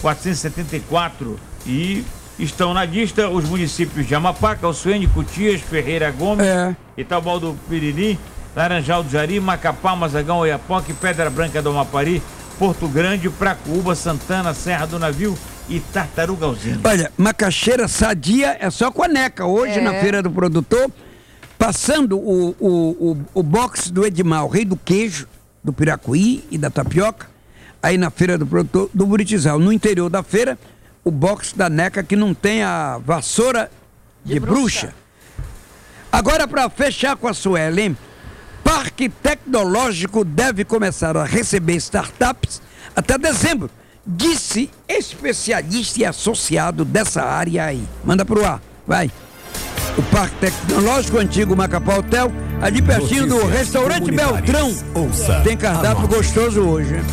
474. E estão na lista os municípios de Amapá, Calçoene, Cutias, Ferreira Gomes, Itaubal do Piriri, Laranjal do Jari, Macapá, Mazagão, Oiapoque, Pedra Branca do Amapari, Porto Grande, Pracuúba, Santana, Serra do Navio e Tartarugalzinho. Olha, macaxeira sadia é só com a NECA. Hoje na Feira do Produtor, passando o box do Edmar, o rei do queijo, do piracuí e da tapioca, aí na Feira do Produtor do Buritizal. No interior da feira, o box da NECA que não tem a vassoura de bruxa. Agora, para fechar com a Suelen, Parque Tecnológico deve começar a receber startups até dezembro, disse especialista e associado dessa área aí. Manda pro ar, vai. O Parque Tecnológico, antigo Macapá Hotel, ali pertinho do restaurante Beltrão. Tem cardápio gostoso hoje, né?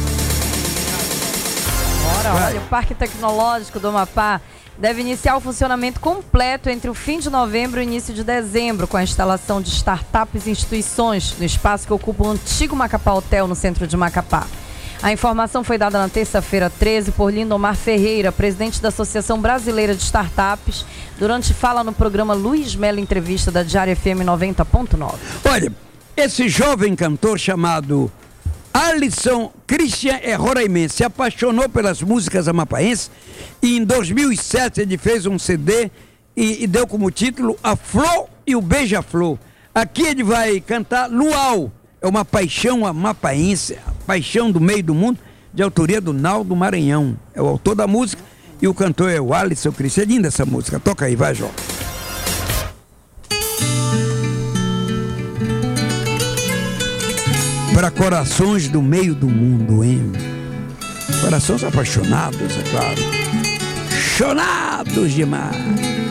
Olha, o Parque Tecnológico do Amapá deve iniciar o funcionamento completo entre o fim de novembro e o início de dezembro, com a instalação de startups e instituições no espaço que ocupa o antigo Macapá Hotel, no centro de Macapá. A informação foi dada na terça-feira 13 por Lindomar Ferreira, presidente da Associação Brasileira de Startups, durante fala no programa Luiz Melo Entrevista da Diário FM 90.9. Olha, esse jovem cantor chamado Alisson Christian é roraimense, se apaixonou pelas músicas amapaenses e em 2007 ele fez um CD e deu como título A Flor e o Beija-Flor. Aqui ele vai cantar Luau, é uma paixão amapaense, paixão do meio do mundo, de autoria do Naldo Maranhão. É o autor da música e o cantor é o Alisson Christian. É linda essa música, toca aí, vai, João. Para corações do meio do mundo, hein? Corações apaixonados, é claro. Chonados demais.